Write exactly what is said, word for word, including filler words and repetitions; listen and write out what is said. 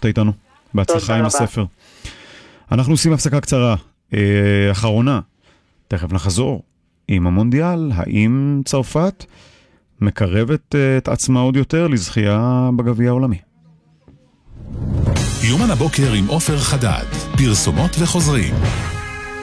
שהיית איתנו. בהצלחה עם הספר. אנחנו עושים הפסקה קצרה, אה, אחרונה. תכף נחזור עם המונדיאל. האם צרפת מקרבת אה, את עצמה עוד יותר לזכייה בגביע העולמי? יומן הבוקר עם עופר חדד, פרסומות וחוזרים.